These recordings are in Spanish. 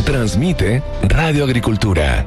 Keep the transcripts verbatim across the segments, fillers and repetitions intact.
Transmite Radio Agricultura.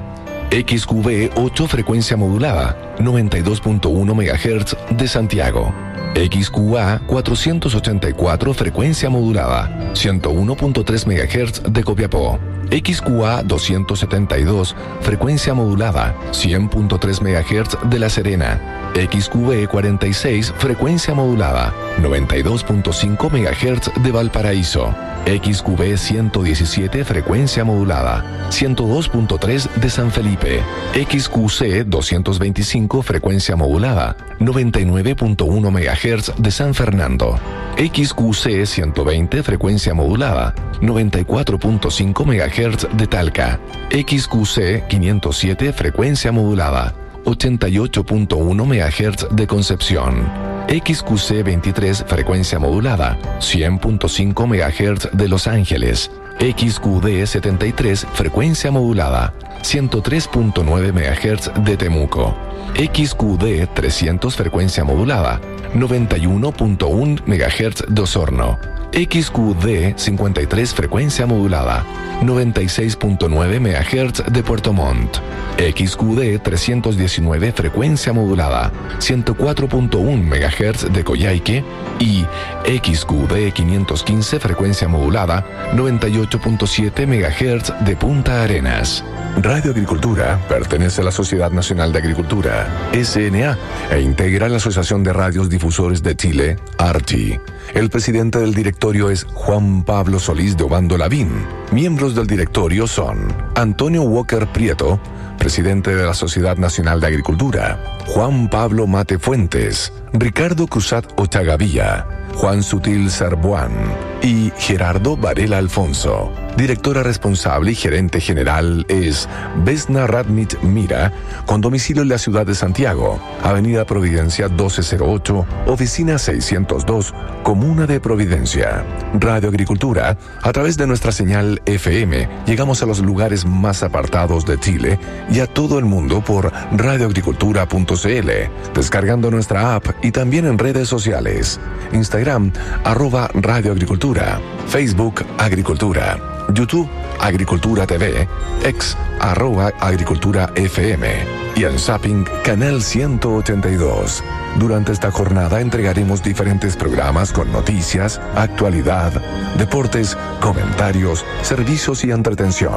X Q V ocho frecuencia modulada, noventa y dos punto uno megahertz de Santiago. X Q A cuatrocientos ochenta y cuatro frecuencia modulada, ciento uno punto tres megahertz de Copiapó. X Q A doscientos setenta y dos frecuencia modulada, cien punto tres megahertz de La Serena. X Q V cuarenta y seis frecuencia modulada, noventa y dos punto cinco megahertz de Valparaíso. X Q V ciento diecisiete frecuencia modulada, ciento dos punto tres de San Felipe. X Q C doscientos veinticinco frecuencia modulada, noventa y nueve punto uno megahertz de San Fernando. X Q C ciento veinte frecuencia modulada, noventa y cuatro punto cinco megahertz de Talca. X Q C quinientos siete frecuencia modulada, ochenta y ocho punto uno megahertz de Concepción. X Q C veintitrés frecuencia modulada, cien punto cinco megahertz de Los Ángeles. X Q D setenta y tres frecuencia modulada, ciento tres punto nueve megahertz de Temuco. X Q D trescientos frecuencia modulada, noventa y uno punto uno megahertz de Osorno. X Q D cincuenta y tres frecuencia modulada, noventa y seis punto nueve megahertz de Puerto Montt. X Q D trescientos diecinueve frecuencia modulada, ciento cuatro punto uno megahertz de Coyhaique. Y X Q D quinientos quince frecuencia modulada, noventa y ocho punto siete megahertz de Punta Arenas. Radio Agricultura pertenece a la Sociedad Nacional de Agricultura, S N A, e integra la Asociación de Radios Difusores de Chile, ARTI. El presidente del directorio es Juan Pablo Solís de Obando Lavín. Miembros del directorio son Antonio Walker Prieto, presidente de la Sociedad Nacional de Agricultura; Juan Pablo Mate Fuentes; Ricardo Cruzat Ochagavía; Juan Sutil Sarbuán y Gerardo Varela Alfonso. Directora responsable y gerente general es Vesna Radmich Mira, con domicilio en la ciudad de Santiago, Avenida Providencia doce cero ocho, Oficina seiscientos dos, Comuna de Providencia. Radio Agricultura, a través de nuestra señal F M, llegamos a los lugares más apartados de Chile y a todo el mundo por radioagricultura punto c l, descargando nuestra app y también en redes sociales. Instagram, arroba Radio Agricultura; Facebook, Agricultura; YouTube, Agricultura T V; X, arroba Agricultura F M; y en Zapping, Canal ciento ochenta y dos. Durante esta jornada entregaremos diferentes programas con noticias, actualidad, deportes, comentarios, servicios y entretención.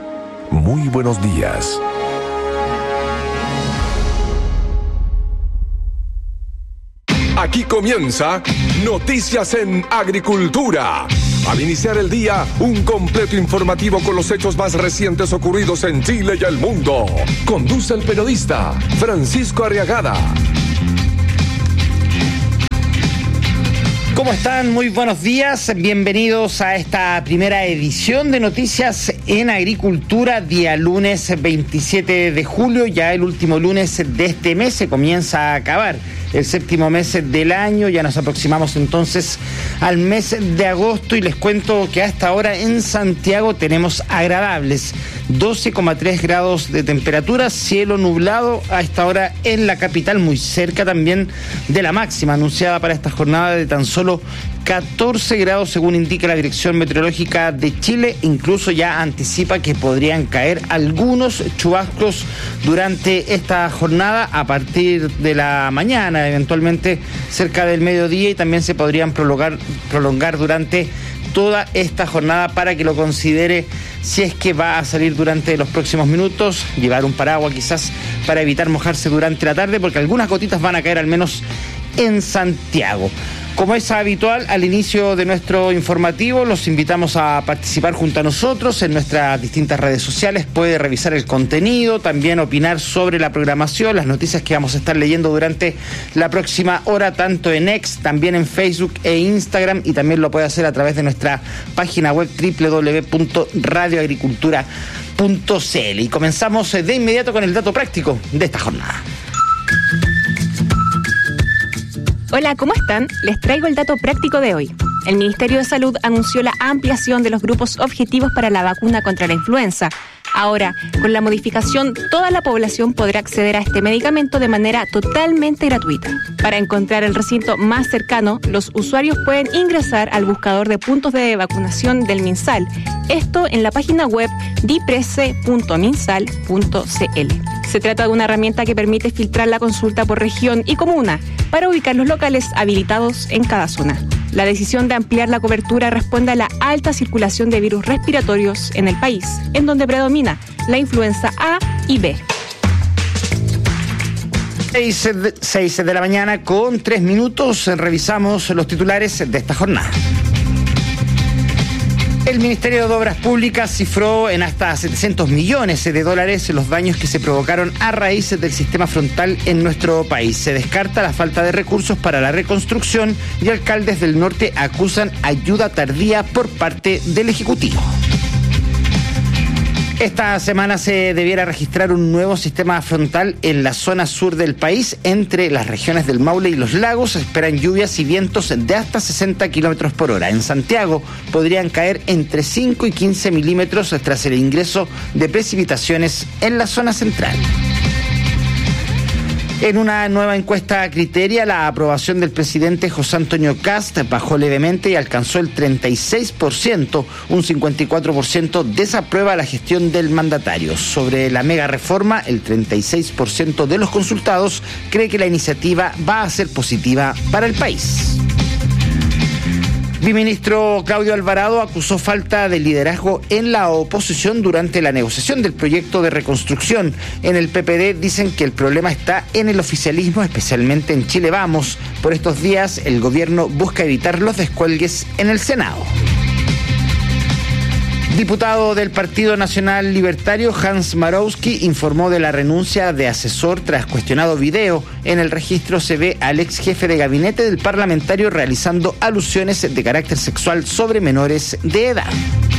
Muy buenos días. Aquí comienza Noticias en Agricultura. Al iniciar el día, un completo informativo con los hechos más recientes ocurridos en Chile y el mundo. Conduce el periodista Francisco Arriagada. ¿Cómo están? Muy buenos días. Bienvenidos a esta primera edición de Noticias en Agricultura, día lunes veintisiete de julio, ya el último lunes de este mes. Se comienza a acabar el séptimo mes del año, ya nos aproximamos entonces al mes de agosto y les cuento que hasta ahora en Santiago tenemos agradables doce coma tres grados de temperatura, cielo nublado a esta hora en la capital, muy cerca también de la máxima anunciada para esta jornada de tan solo catorce grados según indica la Dirección Meteorológica de Chile. Incluso ya anticipa que podrían caer algunos chubascos durante esta jornada a partir de la mañana, eventualmente cerca del mediodía, y también se podrían prolongar, prolongar durante toda esta jornada para que lo considere si es que va a salir durante los próximos minutos. Llevar un paraguas quizás para evitar mojarse durante la tarde, porque algunas gotitas van a caer al menos en Santiago. Como es habitual, al inicio de nuestro informativo los invitamos a participar junto a nosotros en nuestras distintas redes sociales. Puede revisar el contenido, también opinar sobre la programación, las noticias que vamos a estar leyendo durante la próxima hora, tanto en X, también en Facebook e Instagram, y también lo puede hacer a través de nuestra página web doble u doble u doble u punto radio agricultura punto c l. Y comenzamos de inmediato con el dato práctico de esta jornada. Hola, ¿cómo están? Les traigo el dato práctico de hoy. El Ministerio de Salud anunció la ampliación de los grupos objetivos para la vacuna contra la influenza. Ahora, con la modificación, toda la población podrá acceder a este medicamento de manera totalmente gratuita. Para encontrar el recinto más cercano, los usuarios pueden ingresar al buscador de puntos de vacunación del MinSal. Esto en la página web diprese punto minsal punto cl. Se trata de una herramienta que permite filtrar la consulta por región y comuna para ubicar los locales habilitados en cada zona. La decisión de ampliar la cobertura responde a la alta circulación de virus respiratorios en el país, en donde predomina la influenza A y B. seis de la mañana con tres minutos, revisamos los titulares de esta jornada. El Ministerio de Obras Públicas cifró en hasta setecientos millones de dólares los daños que se provocaron a raíz del sistema frontal en nuestro país. Se descarta la falta de recursos para la reconstrucción y alcaldes del norte acusan ayuda tardía por parte del Ejecutivo. Esta semana se debiera registrar un nuevo sistema frontal en la zona sur del país. Entre las regiones del Maule y los lagos se esperan lluvias y vientos de hasta sesenta kilómetros por hora. En Santiago podrían caer entre cinco y quince milímetros tras el ingreso de precipitaciones en la zona central. En una nueva encuesta Criteria, la aprobación del presidente José Antonio Kast bajó levemente y alcanzó el treinta y seis por ciento, un cincuenta y cuatro por ciento desaprueba la gestión del mandatario. Sobre la mega reforma, el treinta y seis por ciento de los consultados cree que la iniciativa va a ser positiva para el país. Viceministro Claudio Alvarado acusó falta de liderazgo en la oposición durante la negociación del proyecto de reconstrucción. En el P P D dicen que el problema está en el oficialismo, especialmente en Chile Vamos. Por estos días, el gobierno busca evitar los descuelgues en el Senado. Diputado del Partido Nacional Libertario, Hans Marowski, informó de la renuncia de asesor tras cuestionado video. En el registro se ve al ex jefe de gabinete del parlamentario realizando alusiones de carácter sexual sobre menores de edad.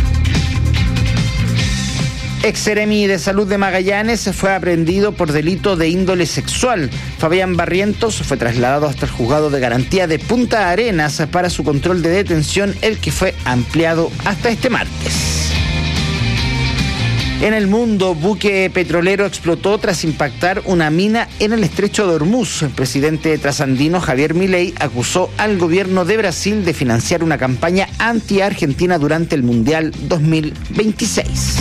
Ex seremi de Salud de Magallanes fue aprehendido por delito de índole sexual. Fabián Barrientos fue trasladado hasta el juzgado de garantía de Punta Arenas para su control de detención, el que fue ampliado hasta este martes. En el mundo, buque petrolero explotó tras impactar una mina en el estrecho de Hormuz. El presidente trasandino Javier Milei acusó al gobierno de Brasil de financiar una campaña anti-Argentina durante el Mundial dos mil veintiséis.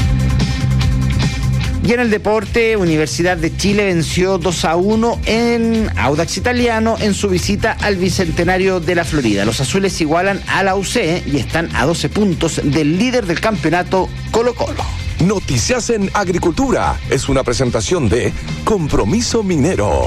Y en el deporte, Universidad de Chile venció dos a uno en Audax Italiano en su visita al Bicentenario de la Florida. Los azules igualan a la U C y están a doce puntos del líder del campeonato, Colo-Colo. Noticias en Agricultura es una presentación de Compromiso Minero.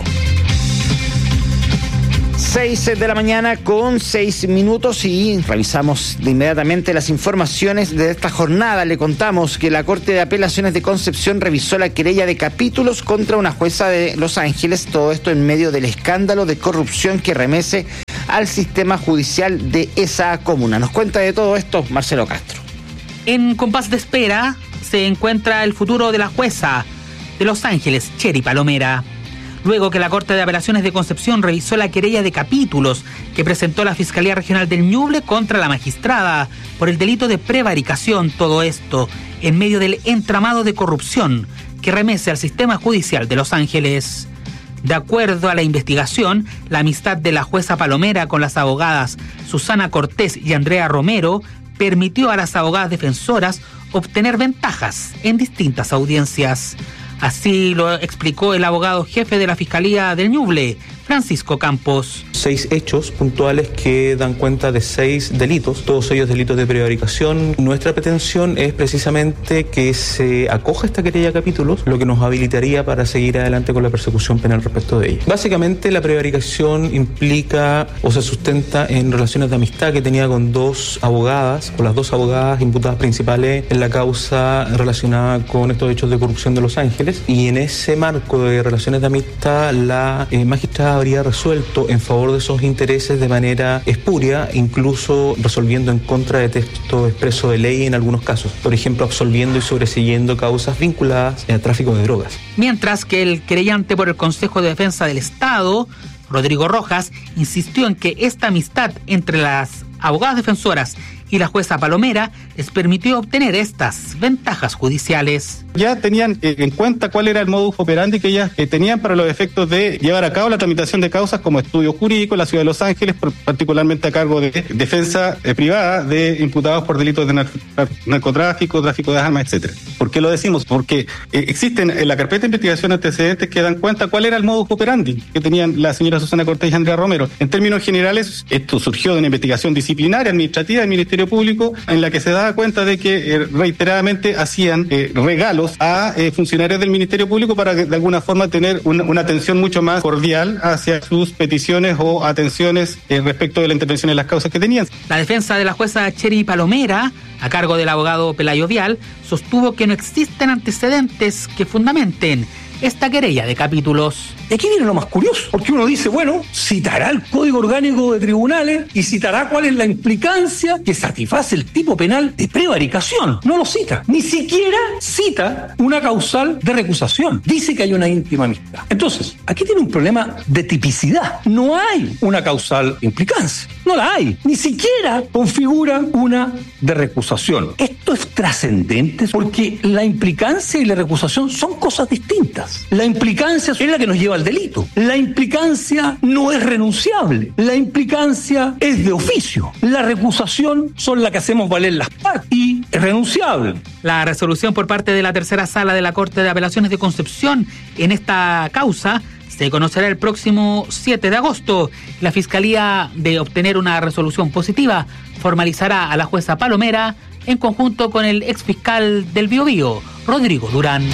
seis de la mañana con seis minutos y revisamos de inmediatamente las informaciones de esta jornada. Le contamos que la Corte de Apelaciones de Concepción revisó la querella de capítulos contra una jueza de Los Ángeles, todo esto en medio del escándalo de corrupción que remece al sistema judicial de esa comuna. Nos cuenta de todo esto Marcelo Castro. En compás de espera se encuentra el futuro de la jueza de Los Ángeles, Cheri Palomera. Luego que la Corte de Apelaciones de Concepción revisó la querella de capítulos que presentó la Fiscalía Regional del Ñuble contra la magistrada por el delito de prevaricación, todo esto en medio del entramado de corrupción que remece al sistema judicial de Los Ángeles. De acuerdo a la investigación, la amistad de la jueza Palomera con las abogadas Susana Cortés y Andrea Romero permitió a las abogadas defensoras obtener ventajas en distintas audiencias. Así lo explicó el abogado jefe de la Fiscalía del Ñuble, Francisco Campos. Seis hechos puntuales que dan cuenta de seis delitos, todos ellos delitos de prevaricación. Nuestra pretensión es precisamente que se acoja esta querella de capítulos, lo que nos habilitaría para seguir adelante con la persecución penal respecto de ella. Básicamente la prevaricación implica o se sustenta en relaciones de amistad que tenía con dos abogadas, con las dos abogadas imputadas principales en la causa relacionada con estos hechos de corrupción de Los Ángeles, y en ese marco de relaciones de amistad la eh, magistrada habría resuelto en favor de esos intereses de manera espuria, incluso resolviendo en contra de texto expreso de ley en algunos casos, por ejemplo absolviendo y sobreseyendo causas vinculadas a tráfico de drogas. Mientras que el querellante por el Consejo de Defensa del Estado, Rodrigo Rojas, insistió en que esta amistad entre las abogadas defensoras y y la jueza Palomera les permitió obtener estas ventajas judiciales. Ya tenían eh, en cuenta cuál era el modus operandi que ellas eh, tenían para los efectos de llevar a cabo la tramitación de causas como estudio jurídico en la ciudad de Los Ángeles, particularmente a cargo de defensa eh, privada de imputados por delitos de nar- narcotráfico, tráfico de armas, etcétera. ¿Por qué lo decimos? Porque eh, existen en la carpeta de investigación antecedentes que dan cuenta cuál era el modus operandi que tenían la señora Susana Cortés y Andrea Romero. En términos generales, esto surgió de una investigación disciplinaria administrativa del Ministerio Público en la que se daba cuenta de que eh, reiteradamente hacían eh, regalos a eh, funcionarios del Ministerio Público para que, de alguna forma tener una, una atención mucho más cordial hacia sus peticiones o atenciones eh, respecto de la intervención en las causas que tenían. La defensa de la jueza Cheri Palomera, a cargo del abogado Pelayo Vial, sostuvo que no existen antecedentes que fundamenten esta querella de capítulos. Y aquí viene lo más curioso, porque uno dice, bueno, citará el Código Orgánico de Tribunales y citará cuál es la implicancia que satisface el tipo penal de prevaricación. No lo cita, ni siquiera cita una causal de recusación. Dice que hay una íntima amistad. Entonces, aquí tiene un problema de tipicidad. No hay una causal de implicancia. No la hay. Ni siquiera configura una de recusación. Esto es trascendente porque la implicancia y la recusación son cosas distintas. La implicancia es la que nos lleva al delito. La implicancia no es renunciable. La implicancia es de oficio. La recusación son la que hacemos valer las partes y es renunciable. La resolución por parte de la tercera sala de la Corte de Apelaciones de Concepción en esta causa se conocerá el próximo siete de agosto. La Fiscalía, de obtener una resolución positiva, formalizará a la jueza Palomera en conjunto con el exfiscal del Biobío, Rodrigo Durán.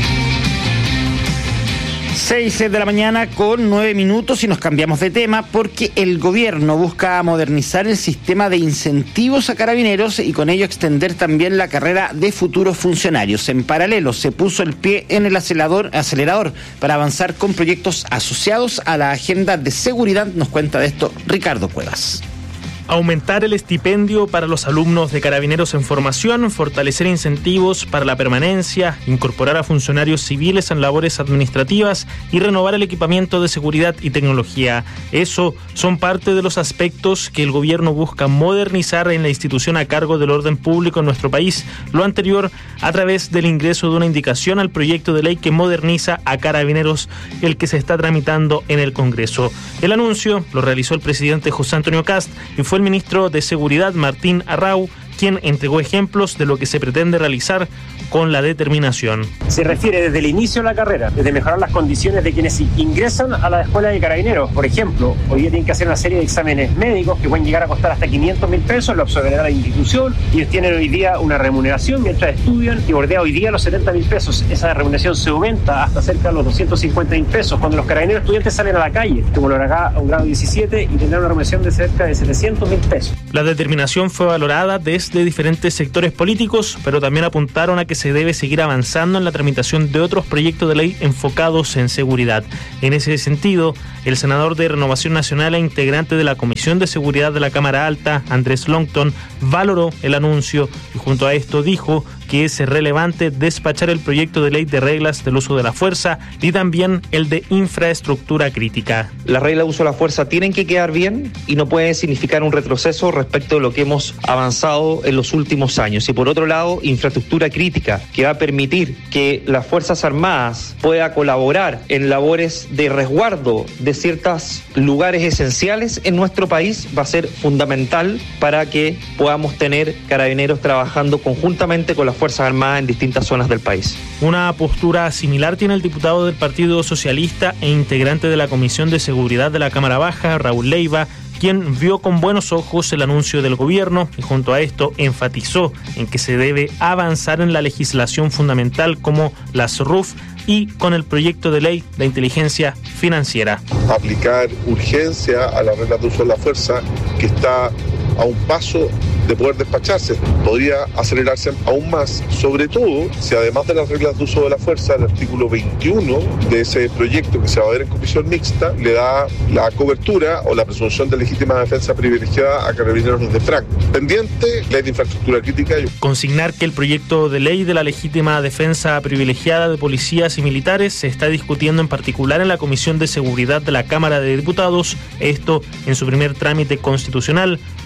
seis de la mañana con nueve minutos y nos cambiamos de tema porque el gobierno busca modernizar el sistema de incentivos a carabineros y con ello extender también la carrera de futuros funcionarios. En paralelo, se puso el pie en el acelerador, acelerador para avanzar con proyectos asociados a la agenda de seguridad. Nos cuenta de esto Ricardo Cuevas. Aumentar el estipendio para los alumnos de carabineros en formación, fortalecer incentivos para la permanencia, incorporar a funcionarios civiles en labores administrativas y renovar el equipamiento de seguridad y tecnología. Eso son parte de los aspectos que el gobierno busca modernizar en la institución a cargo del orden público en nuestro país. Lo anterior a través del ingreso de una indicación al proyecto de ley que moderniza a carabineros, el que se está tramitando en el Congreso. El anuncio lo realizó el presidente José Antonio Kast y fue el ministro de Seguridad Martín Arrau quien entregó ejemplos de lo que se pretende realizar con la determinación. Se refiere desde el inicio de la carrera, desde mejorar las condiciones de quienes ingresan a la escuela de carabineros. Por ejemplo, hoy día tienen que hacer una serie de exámenes médicos que pueden llegar a costar hasta quinientos mil pesos, lo absorberá la institución. Ellos tienen hoy día una remuneración mientras estudian y bordea hoy día los setenta mil pesos. Esa remuneración se aumenta hasta cerca de los doscientos cincuenta mil pesos cuando los carabineros estudiantes salen a la calle, como lo hará a un grado diecisiete, y tendrán una remuneración de cerca de setecientos mil pesos. La determinación fue valorada desde diferentes sectores políticos, pero también apuntaron a que se debe seguir avanzando en la tramitación de otros proyectos de ley enfocados en seguridad. En ese sentido, el senador de Renovación Nacional e integrante de la Comisión de Seguridad de la Cámara Alta, Andrés Longton, valoró el anuncio y junto a esto dijo que es relevante despachar el proyecto de ley de reglas del uso de la fuerza y también el de infraestructura crítica. Las reglas de uso de la fuerza tienen que quedar bien y no pueden significar un retroceso respecto de lo que hemos avanzado en los últimos años. Y por otro lado, infraestructura crítica, que va a permitir que las Fuerzas Armadas puedan colaborar en labores de resguardo de ciertos lugares esenciales en nuestro país, va a ser fundamental para que podamos tener carabineros trabajando conjuntamente con las Fuerzas Armadas en distintas zonas del país. Una postura similar tiene el diputado del Partido Socialista e integrante de la Comisión de Seguridad de la Cámara Baja, Raúl Leiva, quien vio con buenos ojos el anuncio del gobierno y junto a esto enfatizó en que se debe avanzar en la legislación fundamental como las R U F y con el proyecto de ley de inteligencia financiera. Aplicar urgencia a las reglas de uso de la fuerza que está a un paso de poder despacharse. Podría acelerarse aún más, sobre todo si además de las reglas de uso de la fuerza, el artículo veintiuno de ese proyecto que se va a ver en comisión mixta le da la cobertura o la presunción de legítima defensa privilegiada a carabineros desde Franco. Pendiente, ley de infraestructura crítica. Consignar que el proyecto de ley de la legítima defensa privilegiada de policías y militares se está discutiendo en particular en la Comisión de Seguridad de la Cámara de Diputados, esto en su primer trámite constitucional.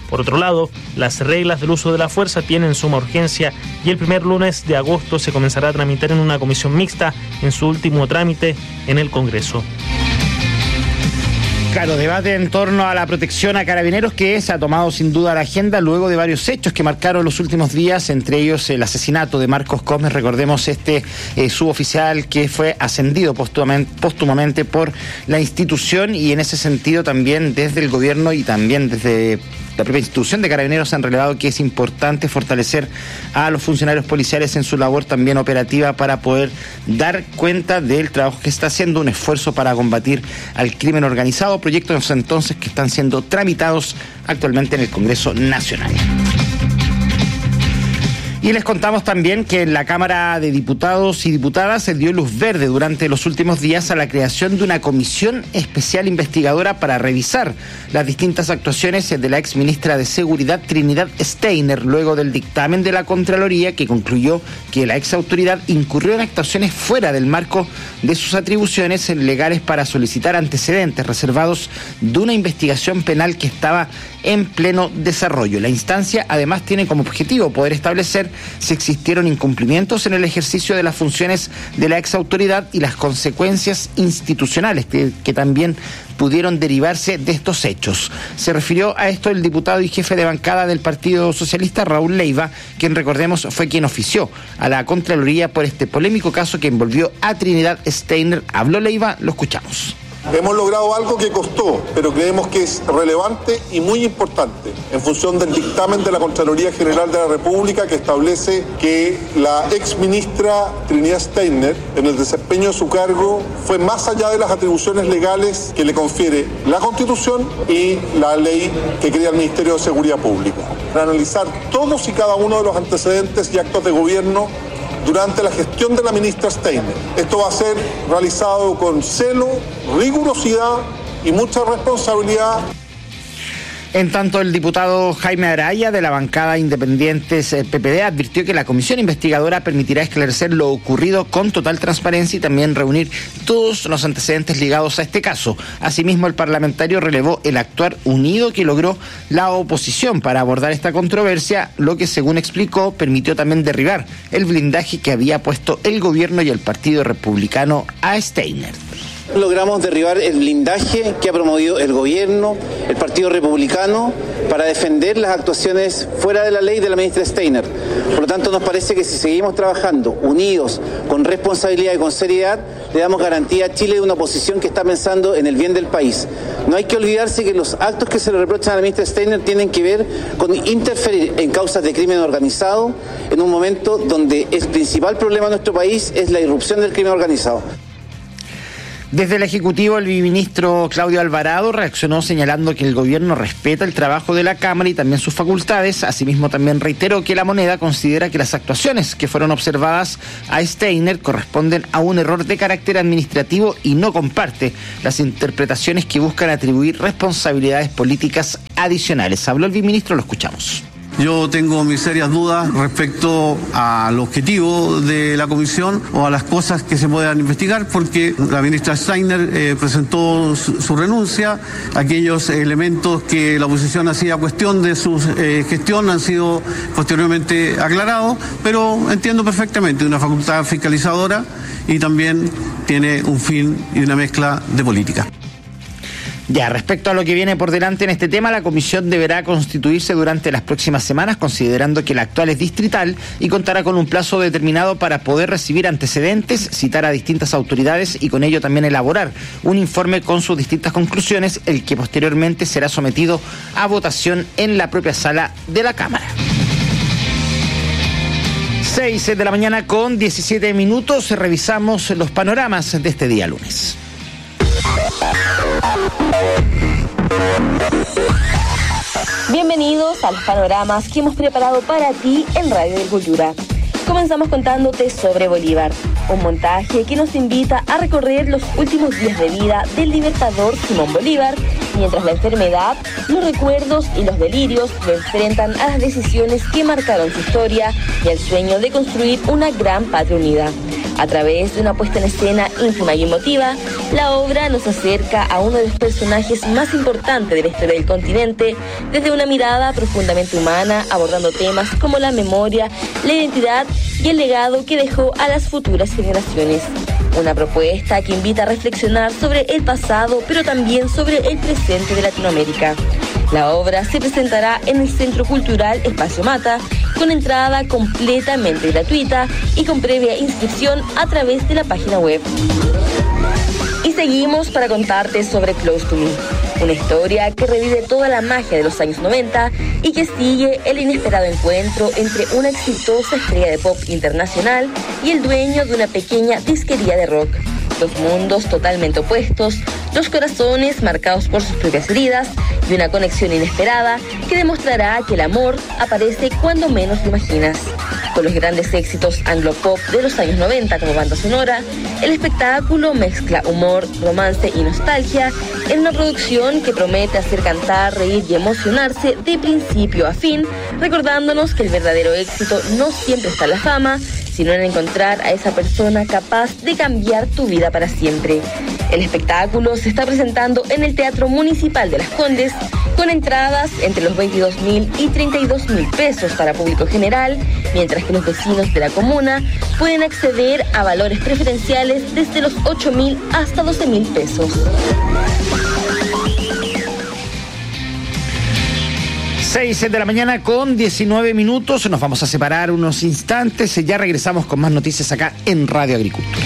Por otro lado, las reglas del uso de la fuerza tienen suma urgencia y el primer lunes de agosto se comenzará a tramitar en una comisión mixta en su último trámite en el Congreso. Claro, debate en torno a la protección a carabineros que se ha tomado sin duda la agenda luego de varios hechos que marcaron los últimos días, entre ellos el asesinato de Marcos Cosmes. Recordemos este eh, suboficial que fue ascendido póstumamente, póstumamente por la institución, y en ese sentido también desde el gobierno y también desde la propia institución de Carabineros han relevado que es importante fortalecer a los funcionarios policiales en su labor también operativa para poder dar cuenta del trabajo que está haciendo, un esfuerzo para combatir al crimen organizado, proyectos entonces que están siendo tramitados actualmente en el Congreso Nacional. Y les contamos también que en la Cámara de Diputados y Diputadas se dio luz verde durante los últimos días a la creación de una comisión especial investigadora para revisar las distintas actuaciones de la exministra de Seguridad Trinidad Steiner, luego del dictamen de la Contraloría que concluyó que la exautoridad incurrió en actuaciones fuera del marco de sus atribuciones legales para solicitar antecedentes reservados de una investigación penal que estaba en pleno desarrollo. La instancia además tiene como objetivo poder establecer si existieron incumplimientos en el ejercicio de las funciones de la exautoridad y las consecuencias institucionales que, que también pudieron derivarse de estos hechos. Se refirió a esto el diputado y jefe de bancada del Partido Socialista, Raúl Leiva, quien, recordemos, fue quien ofició a la Contraloría por este polémico caso que envolvió a Trinidad Steiner. Habló Leiva, lo escuchamos. Hemos logrado algo que costó, pero creemos que es relevante y muy importante en función del dictamen de la Contraloría General de la República, que establece que la exministra Trinidad Steiner, en el desempeño de su cargo, fue más allá de las atribuciones legales que le confiere la Constitución y la ley que crea el Ministerio de Seguridad Pública, para analizar todos y cada uno de los antecedentes y actos de gobierno durante la gestión de la ministra Steiner. Esto va a ser realizado con celo, rigurosidad y mucha responsabilidad. En tanto, el diputado Jaime Araya, de la bancada Independientes P P D, advirtió que la comisión investigadora permitirá esclarecer lo ocurrido con total transparencia y también reunir todos los antecedentes ligados a este caso. Asimismo, el parlamentario relevó el actuar unido que logró la oposición para abordar esta controversia, lo que, según explicó, permitió también derribar el blindaje que había puesto el gobierno y el Partido Republicano a Steiner. Logramos derribar el blindaje que ha promovido el gobierno, el Partido Republicano, para defender las actuaciones fuera de la ley de la ministra Steiner. Por lo tanto, nos parece que si seguimos trabajando unidos, con responsabilidad y con seriedad, le damos garantía a Chile de una oposición que está pensando en el bien del país. No hay que olvidarse que los actos que se le reprochan a la ministra Steiner tienen que ver con interferir en causas de crimen organizado en un momento donde el principal problema de nuestro país es la irrupción del crimen organizado. Desde el Ejecutivo, el viceministro Claudio Alvarado reaccionó señalando que el gobierno respeta el trabajo de la Cámara y también sus facultades. Asimismo, también reiteró que La Moneda considera que las actuaciones que fueron observadas a Steiner corresponden a un error de carácter administrativo y no comparte las interpretaciones que buscan atribuir responsabilidades políticas adicionales. Habló el viceministro, lo escuchamos. Yo tengo mis serias dudas respecto al objetivo de la comisión o a las cosas que se puedan investigar, porque la ministra Steiner eh, presentó su, su renuncia. Aquellos elementos que la oposición hacía cuestión de su eh, gestión han sido posteriormente aclarados, pero entiendo perfectamente una facultad fiscalizadora y también tiene un fin y una mezcla de política. Ya, respecto a lo que viene por delante en este tema, la comisión deberá constituirse durante las próximas semanas, considerando que la actual es distrital y contará con un plazo determinado para poder recibir antecedentes, citar a distintas autoridades y con ello también elaborar un informe con sus distintas conclusiones, el que posteriormente será sometido a votación en la propia sala de la Cámara. seis de la mañana con diecisiete minutos, revisamos los panoramas de este día lunes. Bienvenidos a los panoramas que hemos preparado para ti en Radio Agricultura. Comenzamos contándote sobre Bolívar, un montaje que nos invita a recorrer los últimos días de vida del libertador Simón Bolívar, mientras la enfermedad, los recuerdos y los delirios le enfrentan a las decisiones que marcaron su historia y el sueño de construir una gran patria unida. A través de una puesta en escena íntima y emotiva, la obra nos acerca a uno de los personajes más importantes de la historia del continente, desde una mirada profundamente humana, abordando temas como la memoria, la identidad y el legado que dejó a las futuras generaciones. Una propuesta que invita a reflexionar sobre el pasado, pero también sobre el presente de Latinoamérica. La obra se presentará en el Centro Cultural Espacio Mata, con entrada completamente gratuita y con previa inscripción a través de la página web. Y seguimos para contarte sobre Close to Me, una historia que revive toda la magia de los años noventa y que sigue el inesperado encuentro entre una exitosa estrella de pop internacional y el dueño de una pequeña disquería de rock. Dos mundos totalmente opuestos, dos corazones marcados por sus propias heridas y una conexión inesperada que demostrará que el amor aparece cuando menos lo imaginas. Con los grandes éxitos anglo-pop de los años noventa como banda sonora, el espectáculo mezcla humor, romance y nostalgia en una producción que promete hacer cantar, reír y emocionarse de principio a fin, recordándonos que el verdadero éxito no siempre está en la fama, sino en encontrar a esa persona capaz de cambiar tu vida para siempre. El espectáculo se está presentando en el Teatro Municipal de Las Condes, con entradas entre los veintidós mil y treinta y dos mil pesos para público general, mientras que los vecinos de la comuna pueden acceder a valores preferenciales desde los ocho mil hasta doce mil pesos. seis de la mañana con diecinueve minutos. Nos vamos a separar unos instantes. Ya regresamos con más noticias acá en Radio Agricultura.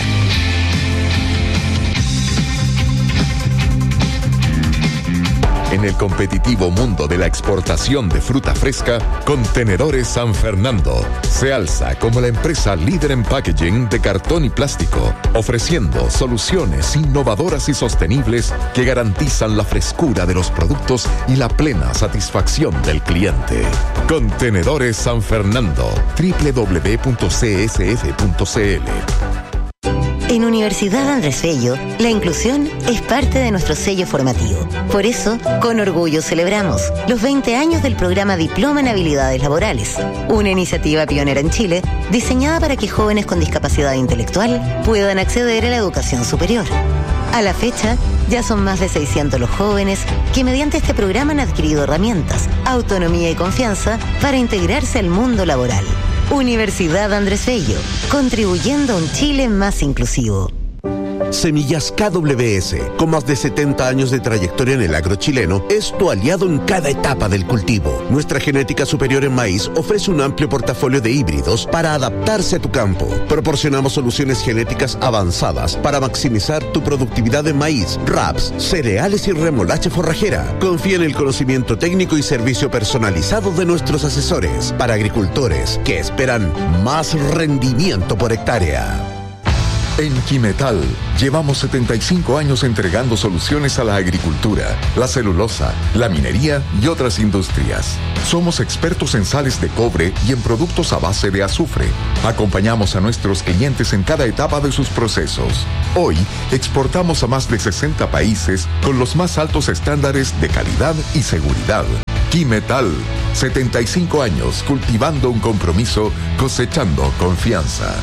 En el competitivo mundo de la exportación de fruta fresca, Contenedores San Fernando se alza como la empresa líder en packaging de cartón y plástico, ofreciendo soluciones innovadoras y sostenibles que garantizan la frescura de los productos y la plena satisfacción del cliente. Contenedores San Fernando, doble u doble u doble u punto c s f punto c l. En Universidad Andrés Bello, la inclusión es parte de nuestro sello formativo. Por eso, con orgullo celebramos los veinte años del programa Diploma en Habilidades Laborales, una iniciativa pionera en Chile diseñada para que jóvenes con discapacidad intelectual puedan acceder a la educación superior. A la fecha, ya son más de seiscientos los jóvenes que mediante este programa han adquirido herramientas, autonomía y confianza para integrarse al mundo laboral. Universidad Andrés Bello, contribuyendo a un Chile más inclusivo. Semillas K W S, con más de setenta años de trayectoria en el agro chileno, es tu aliado en cada etapa del cultivo. Nuestra genética superior en maíz ofrece un amplio portafolio de híbridos para adaptarse a tu campo. Proporcionamos soluciones genéticas avanzadas para maximizar tu productividad en maíz, raps, cereales y remolacha forrajera. Confía en el conocimiento técnico y servicio personalizado de nuestros asesores para agricultores que esperan más rendimiento por hectárea. En Quimetal llevamos setenta y cinco años entregando soluciones a la agricultura, la celulosa, la minería y otras industrias. Somos expertos en sales de cobre y en productos a base de azufre. Acompañamos a nuestros clientes en cada etapa de sus procesos. Hoy exportamos a más de sesenta países con los más altos estándares de calidad y seguridad. Quimetal, setenta y cinco años cultivando un compromiso, cosechando confianza.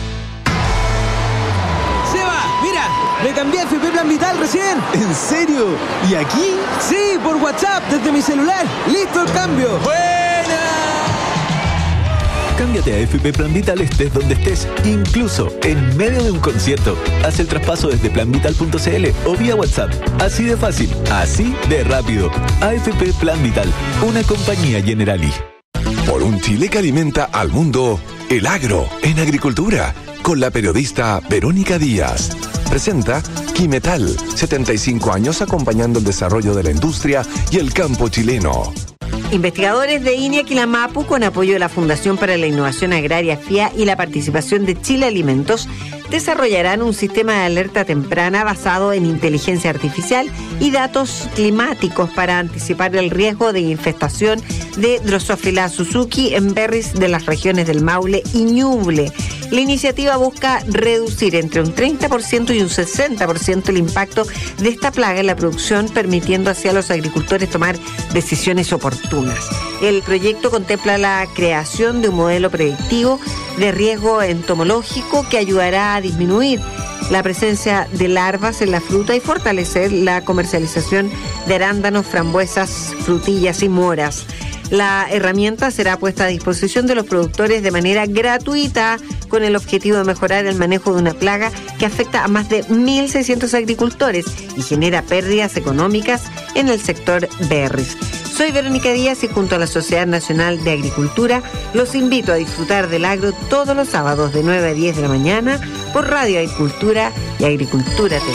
Me cambié a F P Plan Vital recién. ¿En serio? ¿Y aquí? Sí, por WhatsApp, desde mi celular. ¡Listo el cambio! ¡Buena! Cámbiate a F P Plan Vital estés donde estés, incluso en medio de un concierto. Haz el traspaso desde plan vital punto c l o vía WhatsApp. Así de fácil, así de rápido. A F P Plan Vital, una compañía Generali. Por un Chile que alimenta al mundo, el agro en agricultura, con la periodista Verónica Díaz. Presenta Quimetal, setenta y cinco años acompañando el desarrollo de la industria y el campo chileno. Investigadores de INEA Quilamapu, con apoyo de la Fundación para la Innovación Agraria F I A y la participación de Chile Alimentos, desarrollarán un sistema de alerta temprana basado en inteligencia artificial y datos climáticos para anticipar el riesgo de infestación de Drosophila Suzuki en berries de las regiones del Maule y Ñuble. La iniciativa busca reducir entre un treinta por ciento y un sesenta por ciento el impacto de esta plaga en la producción, permitiendo así a los agricultores tomar decisiones oportunas. El proyecto contempla la creación de un modelo predictivo de riesgo entomológico que ayudará a disminuir la presencia de larvas en la fruta y fortalecer la comercialización de arándanos, frambuesas, frutillas y moras. La herramienta será puesta a disposición de los productores de manera gratuita, con el objetivo de mejorar el manejo de una plaga que afecta a más de mil seiscientos agricultores y genera pérdidas económicas en el sector berries. Soy Verónica Díaz y junto a la Sociedad Nacional de Agricultura los invito a disfrutar del agro todos los sábados de nueve a diez de la mañana por Radio Agricultura y Agricultura T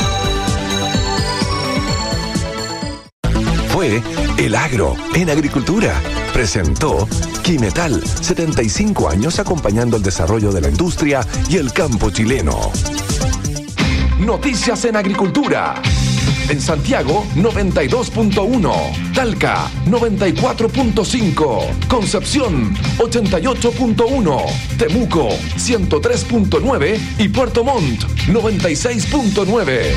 V. Fue El Agro en Agricultura. Presentó Quimetal, setenta y cinco años acompañando el desarrollo de la industria y el campo chileno. Noticias en Agricultura. En Santiago, noventa y dos punto uno. Talca, noventa y cuatro punto cinco. Concepción, ochenta y ocho punto uno. Temuco, ciento tres punto nueve. Y Puerto Montt, noventa y seis punto nueve.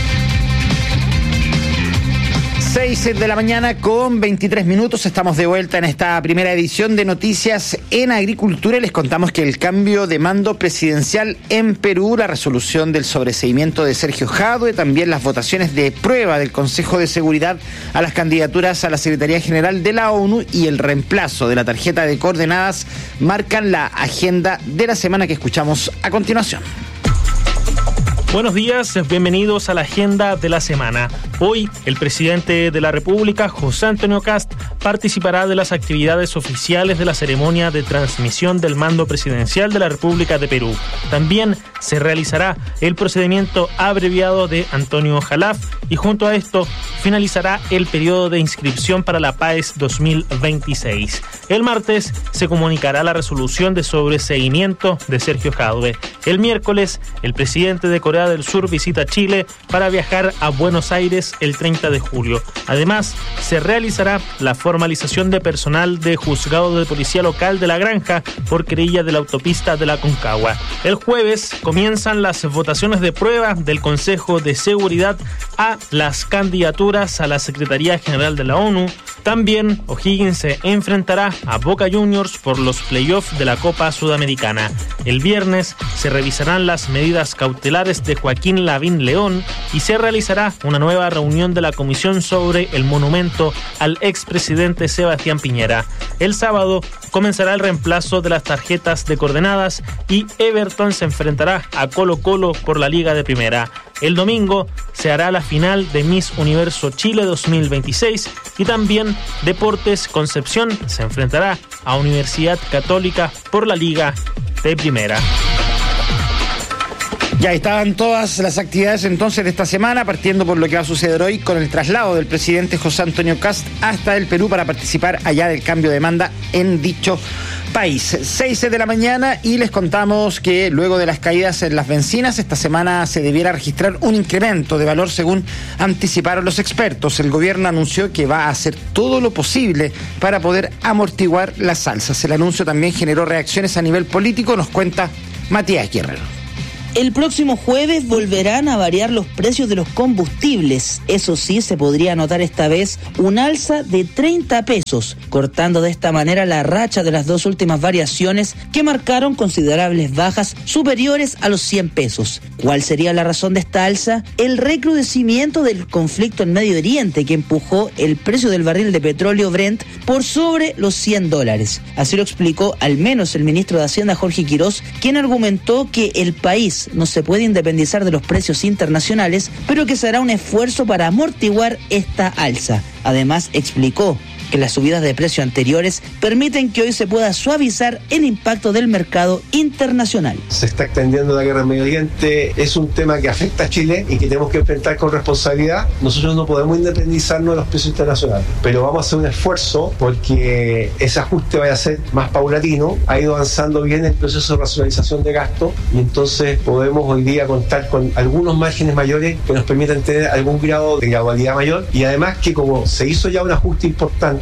seis de la mañana con veintitrés minutos. Estamos de vuelta en esta primera edición de Noticias en Agricultura. Les contamos que el cambio de mando presidencial en Perú, la resolución del sobreseimiento de Sergio Jadue, también las votaciones de prueba del Consejo de Seguridad a las candidaturas a la Secretaría General de la ONU y el reemplazo de la tarjeta de coordenadas marcan la agenda de la semana que escuchamos a continuación. Buenos días, bienvenidos a la agenda de la semana. Hoy, el presidente de la República, José Antonio Kast, participará de las actividades oficiales de la ceremonia de transmisión del mando presidencial de la República de Perú. También se realizará el procedimiento abreviado de Antonio Jalaf y junto a esto finalizará el periodo de inscripción para la PAES dos mil veintiséis. El martes se comunicará la resolución de sobreseimiento de Sergio Jadue. El miércoles, el presidente de Corea del Sur visita Chile para viajar a Buenos Aires el treinta de julio. Además, se realizará la formalización de personal de juzgado de policía local de La Granja por querella de la autopista de la Concagua. El jueves comienzan las votaciones de prueba del Consejo de Seguridad a las candidaturas a la Secretaría General de la ONU. También O'Higgins se enfrentará a Boca Juniors por los playoffs de la Copa Sudamericana. El viernes se revisarán las medidas cautelares de Joaquín Lavín León y se realizará una nueva reunión de la comisión sobre el monumento al expresidente Sebastián Piñera. El sábado comenzará el reemplazo de las tarjetas de coordenadas y Everton se enfrentará a Colo Colo por la Liga de Primera. El domingo se hará la final de Miss Universo Chile dos mil veintiséis y también Deportes Concepción se enfrentará a Universidad Católica por la Liga de Primera. Ya estaban todas las actividades entonces de esta semana, partiendo por lo que va a suceder hoy con el traslado del presidente José Antonio Kast hasta el Perú para participar allá del cambio de manda en dicho país. seis de la mañana y les contamos que luego de las caídas en las bencinas, esta semana se debiera registrar un incremento de valor según anticiparon los expertos. El gobierno anunció que va a hacer todo lo posible para poder amortiguar las alzas. El anuncio también generó reacciones a nivel político, nos cuenta Matías Guerrero. El próximo jueves volverán a variar los precios de los combustibles. Eso sí, se podría notar esta vez un alza de treinta pesos, cortando de esta manera la racha de las dos últimas variaciones que marcaron considerables bajas superiores a los cien pesos. ¿Cuál sería la razón de esta alza? El recrudecimiento del conflicto en Medio Oriente que empujó el precio del barril de petróleo Brent por sobre los cien dólares. Así lo explicó al menos el ministro de Hacienda Jorge Quirós, quien argumentó que el país no se puede independizar de los precios internacionales, pero que se hará un esfuerzo para amortiguar esta alza. Además, explicó que las subidas de precio anteriores permiten que hoy se pueda suavizar el impacto del mercado internacional. Se está extendiendo la guerra en Medio Oriente, es un tema que afecta a Chile y que tenemos que enfrentar con responsabilidad. Nosotros no podemos independizarnos de los precios internacionales, pero vamos a hacer un esfuerzo porque ese ajuste vaya a ser más paulatino. Ha ido avanzando bien el proceso de racionalización de gasto y entonces podemos hoy día contar con algunos márgenes mayores que nos permitan tener algún grado de gradualidad mayor y además que como se hizo ya un ajuste importante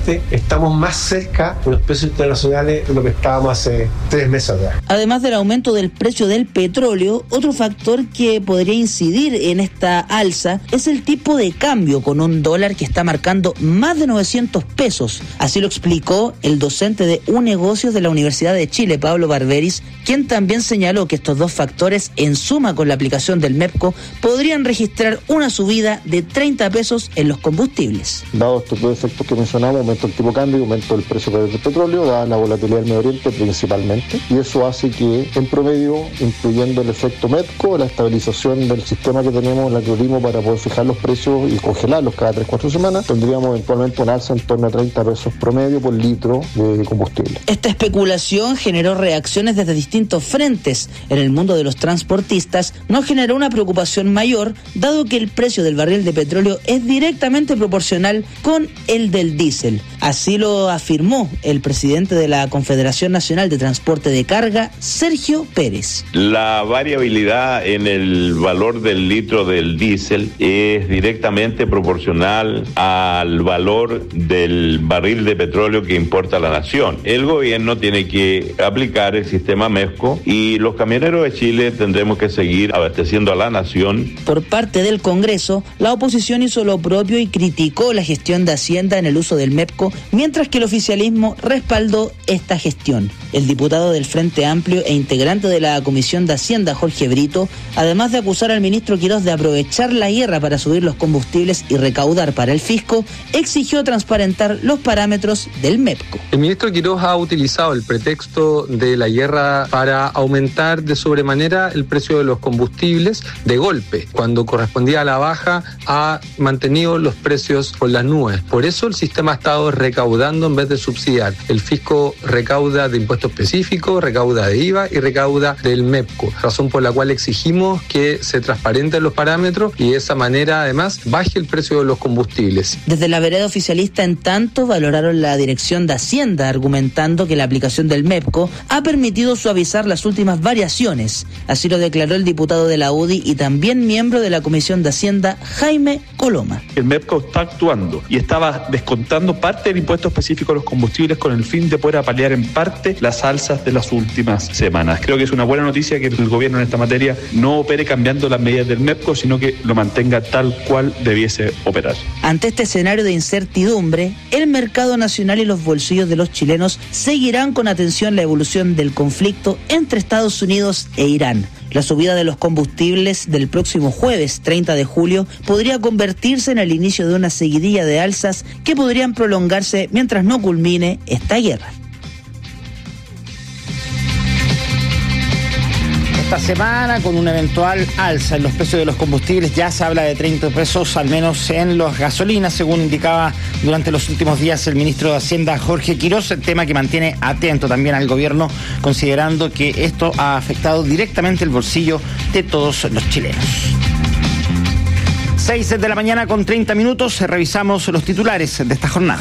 efectivamente estamos más cerca de los precios internacionales de lo que estábamos hace tres meses atrás. Además del aumento del precio del petróleo, otro factor que podría incidir en esta alza es el tipo de cambio, con un dólar que está marcando más de novecientos pesos. Así lo explicó el docente de U Negocios de la Universidad de Chile, Pablo Barberis, quien también señaló que estos dos factores, en suma con la aplicación del MEPCO, podrían registrar una subida de treinta pesos en los combustibles. Dado estos dos efectos que mencionamos, aumento del tipo de cambio y aumento del precio del petróleo, dada la volatilidad del Medio Oriente principalmente, y eso hace que en promedio, incluyendo el efecto MEPCO, la estabilización del sistema que tenemos, el algoritmo para poder fijar los precios y congelarlos cada tres cuatro semanas, tendríamos eventualmente un alza en torno a treinta pesos promedio por litro de combustible. Esta especulación generó reacciones desde distintos frentes. En el mundo de los transportistas no generó una preocupación mayor, dado que el precio del barril de petróleo es directamente proporcional con el del diésel. Así lo afirmó el presidente de la Confederación Nacional de Transporte de Carga, Sergio Pérez. La variabilidad en el valor del litro del diésel es directamente proporcional al valor del barril de petróleo que importa la nación. El gobierno tiene que aplicar el sistema MEPCO y los camioneros de Chile tendremos que seguir abasteciendo a la nación. Por parte del Congreso, la oposición hizo lo propio y criticó la gestión de Hacienda en el uso del MEPCO, mientras que el oficialismo respaldó esta gestión. El diputado del Frente Amplio e integrante de la Comisión de Hacienda, Jorge Brito, además de acusar al ministro Quirós de aprovechar la guerra para subir los combustibles y recaudar para el fisco, exigió transparentar los parámetros del MEPCO. El ministro Quirós ha utilizado el pretexto de la guerra para aumentar de sobremanera el precio de los combustibles de golpe. Cuando correspondía a la baja, ha mantenido los precios por las nubes. Por eso el sistema ha estado recaudando en vez de subsidiar. El fisco recauda de impuestos específicos, recauda de I V A y recauda del MEPCO, razón por la cual exigimos que se transparenten los parámetros y de esa manera además baje el precio de los combustibles. Desde la vereda oficialista, en tanto, valoraron la Dirección de Hacienda, argumentando que la aplicación del MEPCO ha permitido suavizar las últimas variaciones. Así lo declaró el diputado de la U D I y también miembro de la Comisión de Hacienda, Jaime Coloma. El MEPCO está actuando y estaba descontando parte del impuesto específico a los combustibles con el fin de poder apalear en parte las alzas de las últimas semanas. Creo que es una buena noticia que el gobierno en esta materia no opere cambiando las medidas del MEPCO, sino que lo mantenga tal cual debiese operar. Ante este escenario de incertidumbre, el mercado nacional y los bolsillos de los chilenos seguirán con atención la evolución del conflicto entre Estados Unidos e Irán. La subida de los combustibles del próximo jueves treinta de julio podría convertirse en el inicio de una seguidilla de alzas que podrían prolongarse mientras no culmine esta guerra. Esta semana, con una eventual alza en los precios de los combustibles, ya se habla de treinta pesos al menos en las gasolinas, según indicaba durante los últimos días el ministro de Hacienda, Jorge Quirós, tema que mantiene atento también al gobierno, considerando que esto ha afectado directamente el bolsillo de todos los chilenos. seis de la mañana con treinta minutos, revisamos los titulares de esta jornada.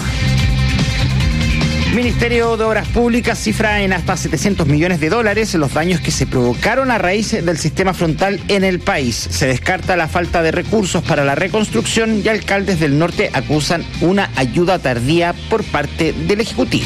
Ministerio de Obras Públicas cifra en hasta setecientos millones de dólares los daños que se provocaron a raíz del sistema frontal en el país. Se descarta la falta de recursos para la reconstrucción y alcaldes del norte acusan una ayuda tardía por parte del Ejecutivo.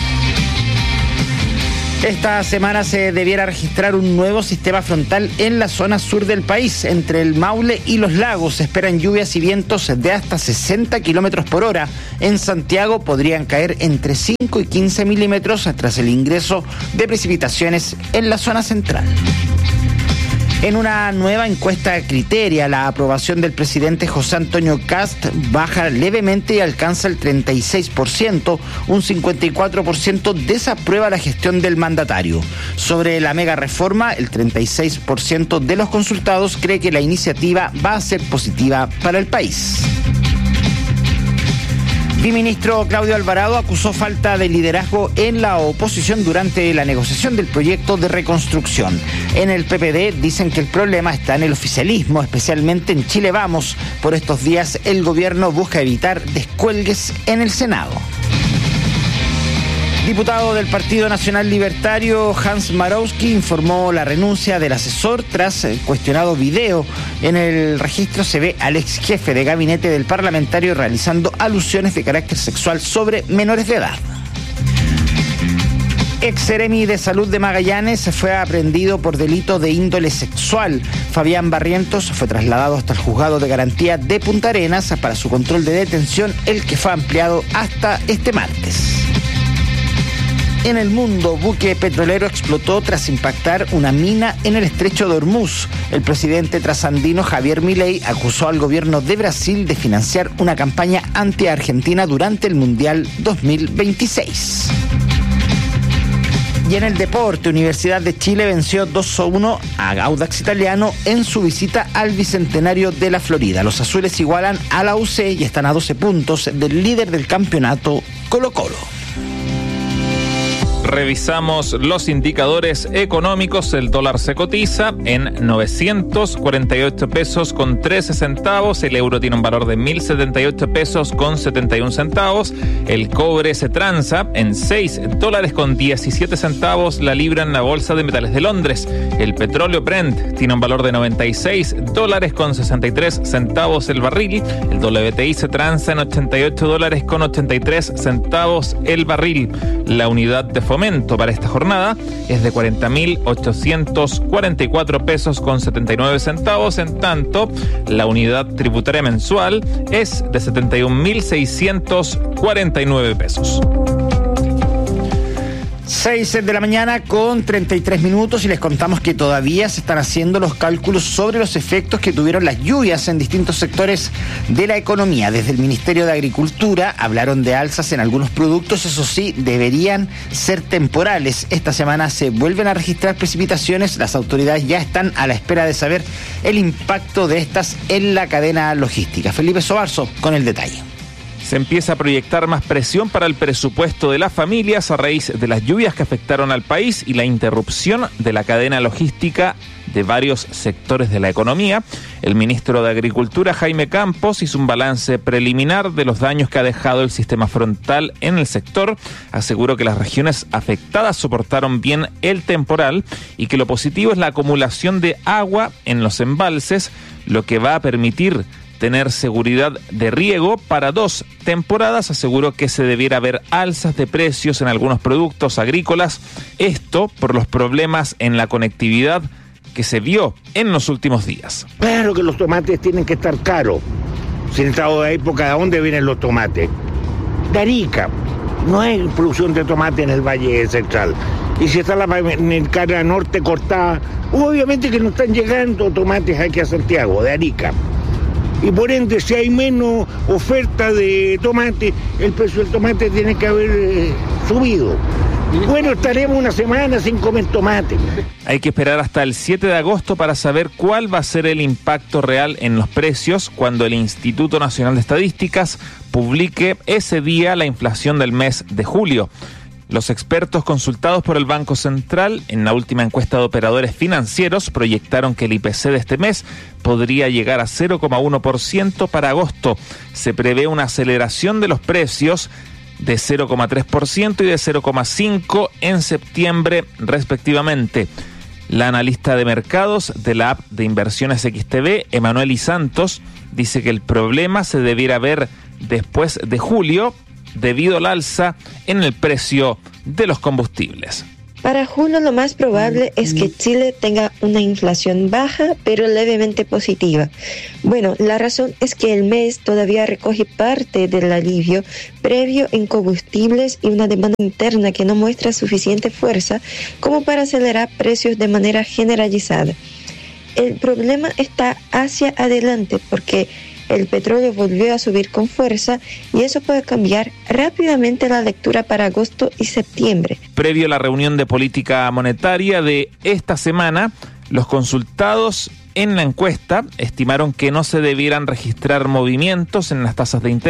Esta semana se debiera registrar un nuevo sistema frontal en la zona sur del país. Entre el Maule y los lagos se esperan lluvias y vientos de hasta sesenta kilómetros por hora. En Santiago podrían caer entre cinco y quince milímetros tras el ingreso de precipitaciones en la zona central. En una nueva encuesta Criteria, la aprobación del presidente José Antonio Kast baja levemente y alcanza el treinta y seis por ciento, un cincuenta y cuatro por ciento desaprueba la gestión del mandatario. Sobre la mega reforma, el treinta y seis por ciento de los consultados cree que la iniciativa va a ser positiva para el país. El ministro Claudio Alvarado acusó falta de liderazgo en la oposición durante la negociación del proyecto de reconstrucción. En el P P D dicen que el problema está en el oficialismo, especialmente en Chile Vamos. Por estos días el gobierno busca evitar descuelgues en el Senado. Diputado del Partido Nacional Libertario, Hans Marowski, informó la renuncia del asesor tras el cuestionado video. En el registro se ve al ex jefe de gabinete del parlamentario realizando alusiones de carácter sexual sobre menores de edad. Ex seremi de Salud de Magallanes fue aprehendido por delito de índole sexual. Fabián Barrientos fue trasladado hasta el juzgado de garantía de Punta Arenas para su control de detención, el que fue ampliado hasta este martes. En el mundo, buque petrolero explotó tras impactar una mina en el estrecho de Hormuz. El presidente trasandino Javier Milei acusó al gobierno de Brasil de financiar una campaña anti-Argentina durante el Mundial dos mil veintiséis. Y en el deporte, Universidad de Chile venció dos a uno a Audax Italiano en su visita al Bicentenario de la Florida. Los azules igualan a la U C y están a doce puntos del líder del campeonato, Colo-Colo. Revisamos los indicadores económicos. El dólar se cotiza en novecientos cuarenta y ocho pesos con trece centavos. El euro tiene un valor de mil setenta y ocho pesos con setenta y un centavos. El cobre se transa en seis dólares con diecisiete centavos la libra en la Bolsa de Metales de Londres. El petróleo Brent tiene un valor de noventa y seis dólares con sesenta y tres centavos el barril. El W T I se transa en ochenta y ocho dólares con ochenta y tres centavos el barril. La unidad de fomento para esta jornada es de cuarenta mil ochocientos cuarenta y cuatro pesos con setenta y nueve centavos. En tanto, la unidad tributaria mensual es de setenta y un mil seiscientos cuarenta y nueve pesos. seis de la mañana con treinta y tres minutos y les contamos que todavía se están haciendo los cálculos sobre los efectos que tuvieron las lluvias en distintos sectores de la economía. Desde el Ministerio de Agricultura hablaron de alzas en algunos productos, eso sí, deberían ser temporales. Esta semana se vuelven a registrar precipitaciones, las autoridades ya están a la espera de saber el impacto de estas en la cadena logística. Felipe Sobarzo con el detalle. Se empieza a proyectar más presión para el presupuesto de las familias a raíz de las lluvias que afectaron al país y la interrupción de la cadena logística de varios sectores de la economía. El ministro de Agricultura, Jaime Campos, hizo un balance preliminar de los daños que ha dejado el sistema frontal en el sector. Aseguró que las regiones afectadas soportaron bien el temporal y que lo positivo es la acumulación de agua en los embalses, lo que va a permitir tener seguridad de riego para dos temporadas. Aseguró que se debiera haber alzas de precios en algunos productos agrícolas, esto por los problemas en la conectividad que se vio en los últimos días. Claro que los tomates tienen que estar caros. Si en esta época, ¿de dónde vienen los tomates? De Arica. No hay producción de tomate en el Valle Central. Y si está la cara norte cortada, obviamente que no están llegando tomates aquí a Santiago, de Arica. Y por ende, si hay menos oferta de tomate, el precio del tomate tiene que haber eh, subido. Bueno, estaremos una semana sin comer tomate. Hay que esperar hasta el siete de agosto para saber cuál va a ser el impacto real en los precios cuando el Instituto Nacional de Estadísticas publique ese día la inflación del mes de julio. Los expertos consultados por el Banco Central en la última encuesta de operadores financieros proyectaron que el I P C de este mes podría llegar a cero coma uno por ciento para agosto. Se prevé una aceleración de los precios de cero coma tres por ciento y de cero coma cinco por ciento en septiembre respectivamente. La analista de mercados de la app de inversiones X T B, Emanuel y Santos, dice que el problema se debiera ver después de julio, debido al alza en el precio de los combustibles. Para julio lo más probable es que Chile tenga una inflación baja pero levemente positiva. Bueno, la razón es que el mes todavía recoge parte del alivio previo en combustibles y una demanda interna que no muestra suficiente fuerza como para acelerar precios de manera generalizada. El problema está hacia adelante porque el petróleo volvió a subir con fuerza y eso puede cambiar rápidamente la lectura para agosto y septiembre. Previo a la reunión de política monetaria de esta semana, los consultados en la encuesta estimaron que no se debieran registrar movimientos en las tasas de interés